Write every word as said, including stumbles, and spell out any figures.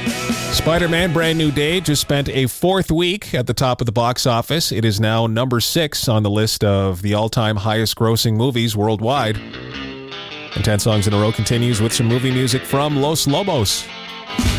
Spider-Man Brand New Day just spent a fourth week at the top of the box office. It is now number six on the list of the all-time highest grossing movies worldwide. And ten Songs in a Row continues with some movie music from Los Lobos.